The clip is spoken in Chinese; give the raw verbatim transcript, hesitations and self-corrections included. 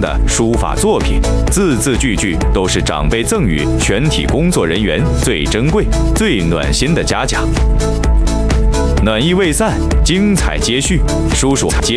的书法作品，字字句句都是长辈赠予全体工作人员最珍贵、最暖心的嘉奖。暖意未散，精彩接续，叔叔接。